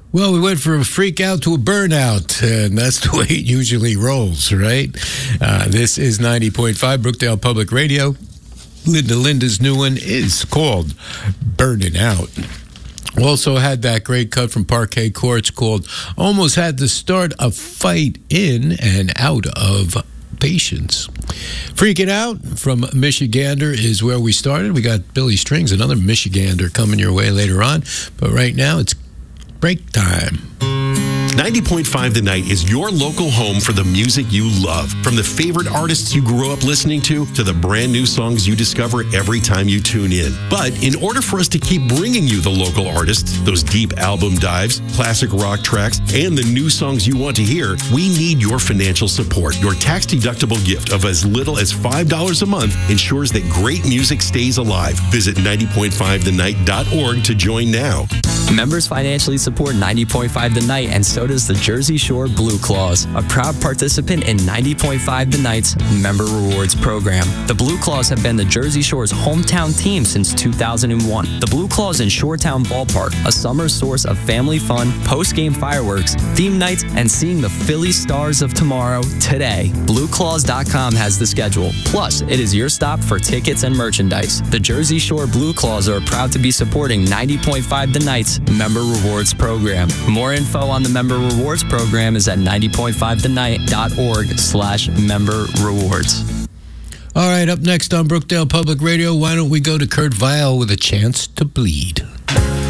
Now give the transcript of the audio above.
Well, we went from a freak out to a burnout, and that's the way it usually rolls, right? This is 90.5 Brookdale Public Radio. Linda's new one is called Burning Out. Also had that great cut from Parquet Courts called Almost Had to Start a Fight In and Out of Patience. Freak It Out from Michigander is where we started. We got Billy Strings, another Michigander, coming your way later on. But right now, it's break time. 90.5 The Night is your local home for the music you love. From the favorite artists you grew up listening to the brand new songs you discover every time you tune in. But in order for us to keep bringing you the local artists, those deep album dives, classic rock tracks, and the new songs you want to hear, we need your financial support. Your tax-deductible gift of as little as $5 a month ensures that great music stays alive. Visit 90.5thenight.org to join now. Members financially support 90.5 The Night, and so does the Jersey Shore Blue Claws, a proud participant in 90.5 The Night's Member Rewards program. The Blue Claws have been the Jersey Shore's hometown team since 2001. The Blue Claws in Shoretown Ballpark, a summer source of family fun, post-game fireworks, theme nights, and seeing the Philly Stars of tomorrow today. BlueClaws.com has the schedule. Plus, it is your stop for tickets and merchandise. The Jersey Shore Blue Claws are proud to be supporting 90.5 The Night's Member Rewards program. More info on the Member Rewards program is at 90.5thenight.org/member rewards. All right, up next on Brookdale Public Radio, why don't we go to Kurt Vile with A Chance to Bleed?